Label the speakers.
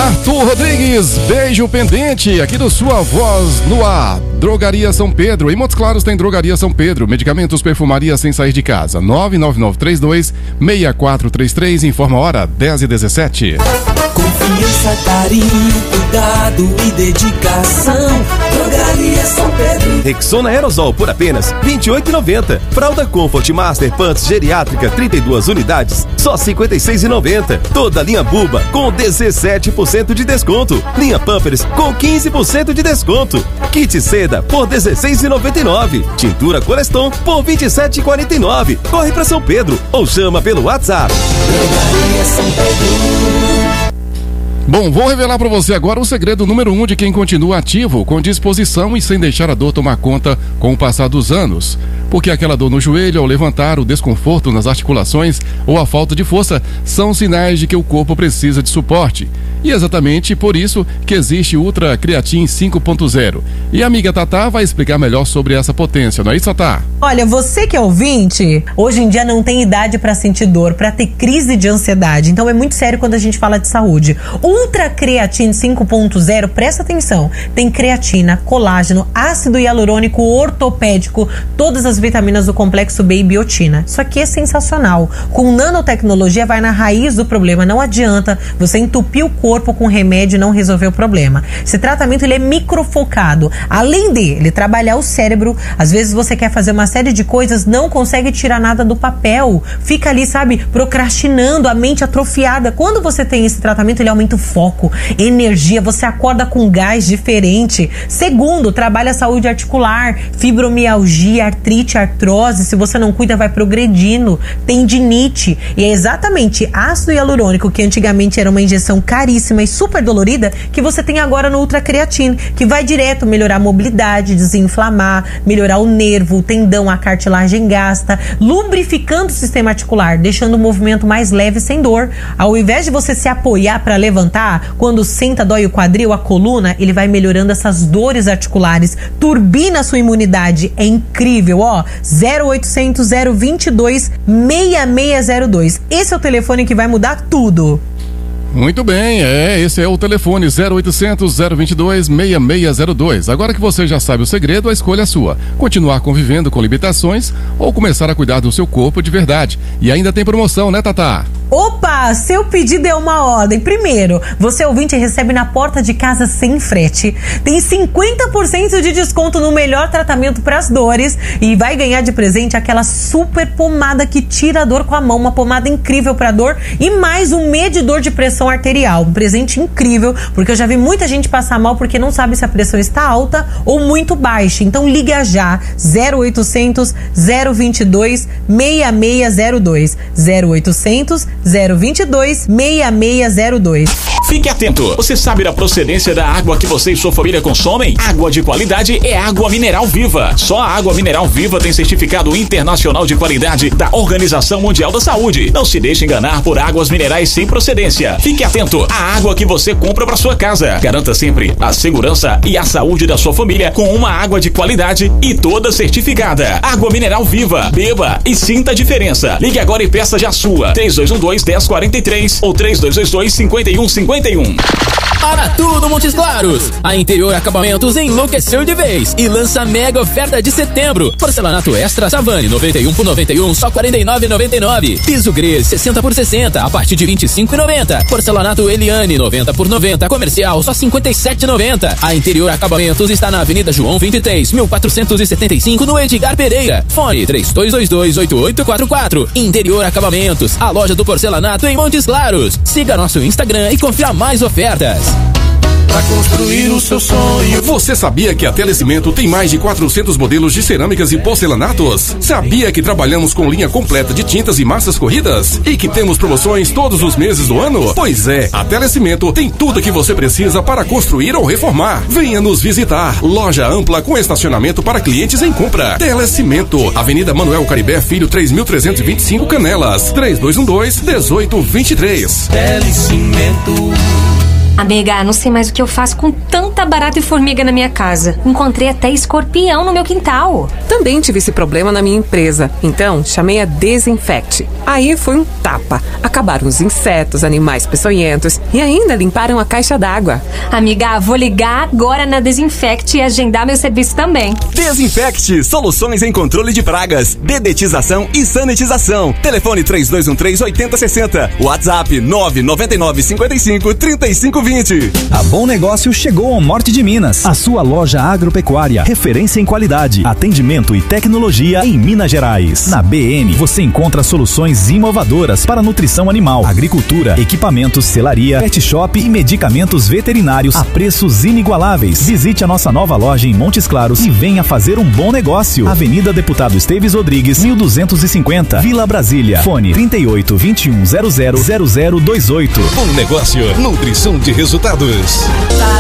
Speaker 1: Arthur Rodrigues, beijo pendente, aqui do Sua Voz no Ar. Drogaria São Pedro, em Montes Claros tem Drogaria São Pedro, medicamentos, perfumaria sem sair de casa. 99932-6433, informa a hora 10h17.
Speaker 2: Confiança, carinho, cuidado e dedicação. Drogaria São Pedro.
Speaker 3: Rexona Aerosol por apenas R$ 28,90. Fralda Comfort Master Pants Geriátrica 32 unidades, só R$ 56,90. Toda linha Buba com 17% de desconto. Linha Pampers com 15% de desconto. Kit Seda por R$ 16,99. Tintura Coleston por R$ 27,49. Corre pra São Pedro ou chama pelo WhatsApp.
Speaker 2: Drogaria São Pedro.
Speaker 1: Bom, vou revelar para você agora o segredo número 1 de quem continua ativo, com disposição e sem deixar a dor tomar conta com o passar dos anos. Porque aquela dor no joelho ao levantar, o desconforto nas articulações ou a falta de força são sinais de que o corpo precisa de suporte. E é exatamente por isso que existe Ultra Creatine 5.0. E a amiga Tatá vai explicar melhor sobre essa potência, não é isso, Tatá?
Speaker 4: Olha, você que é ouvinte, hoje em dia não tem idade para sentir dor, para ter crise de ansiedade. Então é muito sério quando a gente fala de saúde. Ultra Creatine 5.0, presta atenção, tem creatina, colágeno, ácido hialurônico ortopédico, todas as vitaminas do complexo B e biotina. Isso aqui é sensacional. Com nanotecnologia vai na raiz do problema. Não adianta você entupir o corpo com remédio e não resolver o problema. Esse tratamento ele é microfocado. Além de ele trabalhar o cérebro, às vezes você quer fazer uma série de coisas, não consegue tirar nada do papel. Fica ali, sabe, procrastinando, a mente atrofiada. Quando você tem esse tratamento, ele aumenta o foco, energia, você acorda com gás diferente. Segundo, trabalha a saúde articular, fibromialgia, artrite, artrose. Se você não cuida, vai progredindo. Tendinite. E é exatamente ácido hialurônico, que antigamente era uma injeção caríssima e super dolorida, que você tem agora no Ultra Creatine, que vai direto melhorar a mobilidade, desinflamar, melhorar o nervo, o tendão, a cartilagem gasta, lubrificando o sistema articular, deixando o movimento mais leve sem dor. Ao invés de você se apoiar para levantar, quando senta, dói o quadril, a coluna, ele vai melhorando essas dores articulares, turbina a sua imunidade. É incrível, ó. 0800 022 6602. Esse é o telefone que vai mudar tudo.
Speaker 1: Muito bem, esse é o telefone 0800 022 6602. Agora que você já sabe o segredo, a escolha é sua. Continuar convivendo com limitações ou começar a cuidar do seu corpo de verdade. E ainda tem promoção, né, Tatá?
Speaker 4: Opa, seu pedido é uma ordem. Primeiro, você ouvinte recebe na porta de casa sem frete. Tem 50% de desconto no melhor tratamento para as dores e vai ganhar de presente aquela super pomada que tira a dor com a mão, uma pomada incrível para dor e mais um medidor de pressão arterial. Um presente incrível, porque eu já vi muita gente passar mal porque não sabe se a pressão está alta ou muito baixa. Então liga já, 0800 022 6602. 0800 022 6602.
Speaker 5: Fique atento, você sabe da procedência da água que você e sua família consomem? Água de qualidade é água mineral viva. Só a água mineral viva tem certificado internacional de qualidade da Organização Mundial da Saúde. Não se deixe enganar por águas minerais sem procedência. Fique atento à água que você compra para sua casa. Garanta sempre a segurança e a saúde da sua família com uma água de qualidade e toda certificada. Água mineral viva. Beba e sinta a diferença. Ligue agora e peça já a sua. 3212-1043 ou 3222-5151.
Speaker 6: Para tudo, Montes Claros! A Interior Acabamentos enlouqueceu de vez e lança mega oferta de setembro. Porcelanato Extra Savane 91 por 91, só R$ 49,99. Piso Gres 60 por 60, a partir de R$ 25,90. Porcelanato Eliane 90 por 90, comercial, só R$ 57,90. A Interior Acabamentos está na Avenida João 23, 1475, no Edgar Pereira. Fone 3222-8844. Interior Acabamentos, a loja do porcelanato em Montes Claros. Siga nosso Instagram e confira mais ofertas.
Speaker 2: Pra construir o seu sonho.
Speaker 1: Você sabia que a Telecimento tem mais de 400 modelos de cerâmicas e porcelanatos? Sabia que trabalhamos com linha completa de tintas e massas corridas? E que temos promoções todos os meses do ano? Pois é, a Telecimento tem tudo que você precisa para construir ou reformar. Venha nos visitar. Loja ampla com estacionamento para clientes em compra. Telecimento, Avenida Manuel Caribé Filho 3325 Canelas, 3212-1823.
Speaker 2: Telecimento.
Speaker 7: Amiga, não sei mais o que eu faço com tanta barata e formiga na minha casa. Encontrei até escorpião no meu quintal.
Speaker 8: Também tive esse problema na minha empresa. Então, chamei a Desinfect. Aí foi um tapa. Acabaram os insetos, animais peçonhentos e ainda limparam a caixa d'água.
Speaker 7: Amiga, vou ligar agora na Desinfect e agendar meu serviço também.
Speaker 3: Desinfect, soluções em controle de pragas, dedetização e sanitização. Telefone 3213-8060. WhatsApp 999553520.
Speaker 9: A Bom Negócio chegou ao norte de Minas. A sua loja agropecuária, referência em qualidade, atendimento e tecnologia em Minas Gerais. Na BN, você encontra soluções inovadoras para nutrição animal, agricultura, equipamentos, selaria, pet shop e medicamentos veterinários a preços inigualáveis. Visite a nossa nova loja em Montes Claros e venha fazer um bom negócio. Avenida Deputado Esteves Rodrigues, 1250, Vila Brasília. Fone 3821000028.
Speaker 10: Bom Negócio, nutrição de resultados.